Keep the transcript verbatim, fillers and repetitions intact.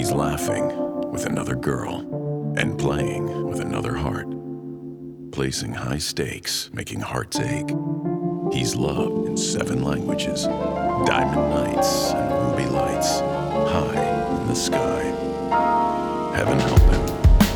He's laughing with another girl and playing with another heart. Placing high stakes, making hearts ache. He's loved in seven languages. Diamond nights and ruby lights high in the sky.